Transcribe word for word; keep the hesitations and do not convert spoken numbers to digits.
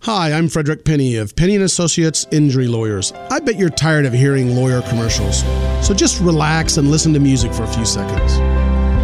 Hi, I'm Frederick Penny of Penny and Associates Injury Lawyers. I bet you're tired of hearing lawyer commercials, so just relax and listen to music for a few seconds.